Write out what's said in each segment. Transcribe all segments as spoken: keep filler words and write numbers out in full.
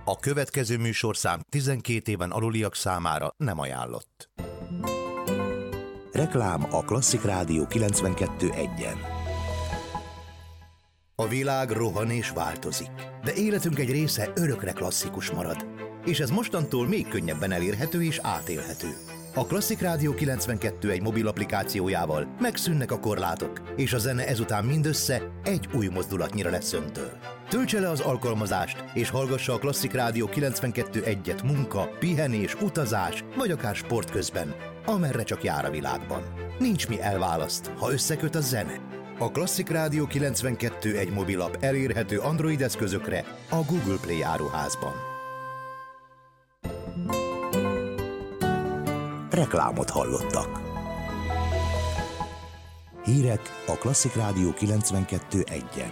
A következő műsorszám tizenkét éven aluliak számára nem ajánlott. Reklám a Klasszik Rádió kilencvenkettő egyen. A világ rohan és változik, de életünk egy része örökre klasszikus marad. És ez mostantól még könnyebben elérhető és átélhető. A Klasszik Rádió kilencvenkettő egy mobil applikációjával megszűnnek a korlátok, és a zene ezután mindössze egy új mozdulatnyira lesz öntől. Töltse le az alkalmazást, és hallgassa a Klasszik Rádió kilencvenkettő egyet munka, pihenés, utazás, vagy akár sport közben, amerre csak jár a világban. Nincs mi elválaszt, ha összeköt a zene. A Klasszik Rádió kilencvenkettő egy mobilap elérhető Android eszközökre a Google Play áruházban. Reklámot hallottak. Hírek a Klasszik Rádió kilencvenkettő egyen.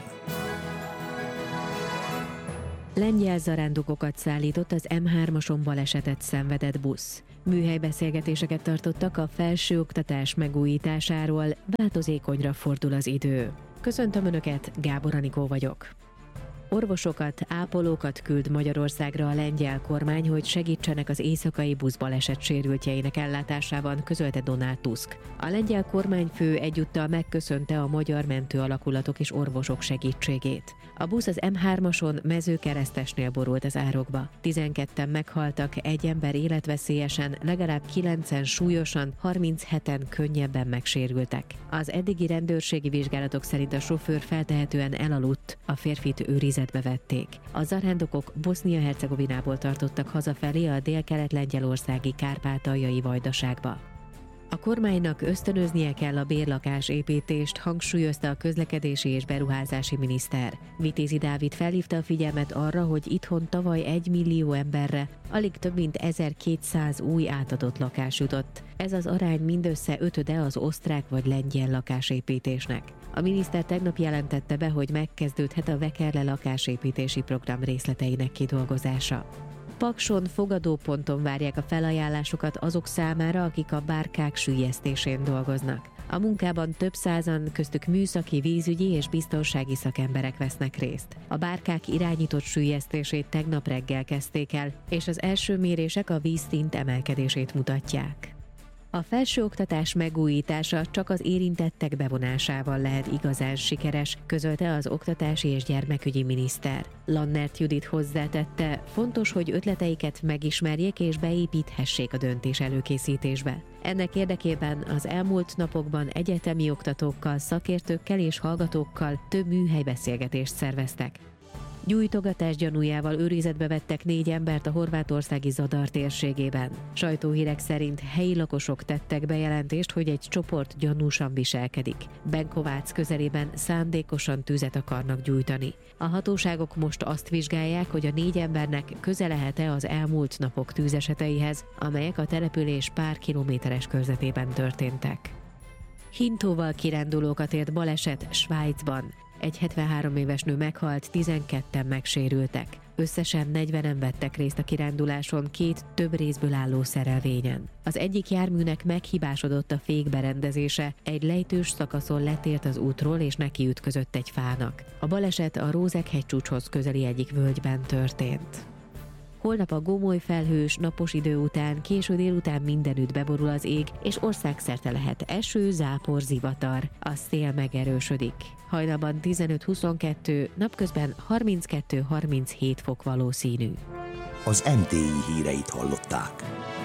Lengyel zarándokokat szállított az em hármason balesetet szenvedett busz. Műhelybeszélgetéseket tartottak a felsőoktatás megújításáról, változékonyra fordul az idő. Köszöntöm Önöket, Gábor Anikó vagyok. Orvosokat, ápolókat küld Magyarországra a lengyel kormány, hogy segítsenek az éjszakai buszbaleset sérültjeinek ellátásában, közölte Donald Tusk. A lengyel kormányfő egyúttal megköszönte a magyar mentőalakulatok és orvosok segítségét. A busz az em hármason Mezőkeresztesnél borult az árokba. tizenketten meghaltak, egy ember életveszélyesen, legalább kilencen súlyosan, harmincheten könnyebben megsérültek. Az eddigi rendőrségi vizsgálatok szerint a sofőr feltehetően elaludt, a férfit őrizetbe vették. A zarándokok Bosznia-Hercegovinából tartottak hazafelé a délkelet-lengyelországi kárpátaljai vajdaságba. A kormánynak ösztönöznie kell a bérlakás építést, hangsúlyozta a közlekedési és beruházási miniszter. Vitézi Dávid felhívta a figyelmet arra, hogy itthon tavaly egy millió emberre alig több mint ezerkétszáz új átadott lakás jutott. Ez az arány mindössze ötöde az osztrák vagy lengyel lakásépítésnek. A miniszter tegnap jelentette be, hogy megkezdődhet a Vekerle lakásépítési program részleteinek kidolgozása. Pakson fogadóponton várják a felajánlásokat azok számára, akik a bárkák süllyesztésén dolgoznak. A munkában több százan, köztük műszaki, vízügyi és biztonsági szakemberek vesznek részt. A bárkák irányított süllyesztését tegnap reggel kezdték el, és az első mérések a vízszint emelkedését mutatják. A felsőoktatás megújítása csak az érintettek bevonásával lehet igazán sikeres, közölte az oktatási és gyermekügyi miniszter. Lannert Judit hozzátette, fontos, hogy ötleteiket megismerjék és beépíthessék a döntés előkészítésbe. Ennek érdekében az elmúlt napokban egyetemi oktatókkal, szakértőkkel és hallgatókkal több műhelybeszélgetést szerveztek. Gyújtogatás gyanújával őrizetbe vettek négy embert a horvátországi Zadar térségében. Sajtóhírek szerint helyi lakosok tettek bejelentést, hogy egy csoport gyanúsan viselkedik. Benkovác közelében szándékosan tüzet akarnak gyújtani. A hatóságok most azt vizsgálják, hogy a négy embernek köze lehet-e az elmúlt napok tűzeseteihez, amelyek a település pár kilométeres körzetében történtek. Hintóval kirándulókat ért baleset Svájcban. Egy hetvenhárom éves nő meghalt, tizenketten megsérültek. Összesen negyvenen vettek részt a kiránduláson két több részből álló szerelvényen. Az egyik járműnek meghibásodott a fékberendezése, egy lejtős szakaszon letért az útról és nekiütközött egy fának. A baleset a Rózek-hegycsúcshoz közeli egyik völgyben történt. Holnap a gomoly felhős, napos idő után, késő délután mindenütt beborul az ég, és országszerte lehet eső, zápor, zivatar. A szél megerősödik. Hajnalban tizenöt-huszonkettő, napközben harminckettő-harminchét fok valószínű. Az em té i híreit hallották.